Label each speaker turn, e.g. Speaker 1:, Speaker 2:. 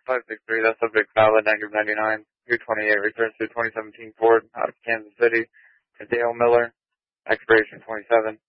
Speaker 1: 563, that subject valid, -99. 228 returns to 2017 Ford out of Kansas City to Dale Miller, expiration 27.